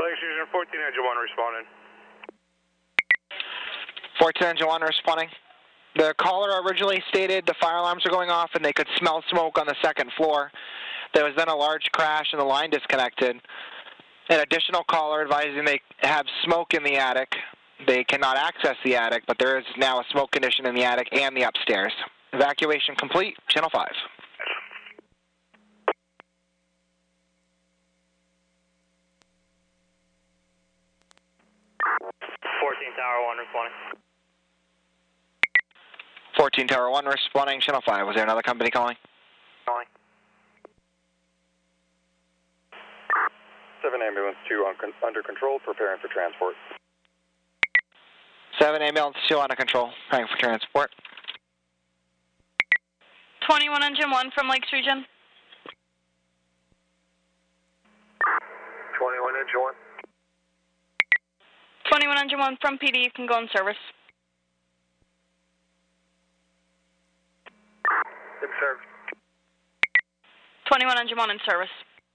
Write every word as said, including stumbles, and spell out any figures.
Lake Fusion, fourteen Engine one responding. fourteen Engine one responding. The caller originally stated the fire alarms are going off and they could smell smoke on the second floor. There was then a large crash and the line disconnected. An additional caller advising they have smoke in the attic. They cannot access the attic, but there is now a smoke condition in the attic and the upstairs. Evacuation complete, Channel five. fourteen Tower one responding. fourteen Tower one responding, Channel five. Was there another company calling? Calling. seven Ambulance two on con under control, preparing for transport. seven Ambulance two under control, preparing for transport. twenty-one Engine one from Lakes Region. twenty-one Engine one. twenty-one Engine one from P D, you can go in service. In service. twenty-one Engine one in service.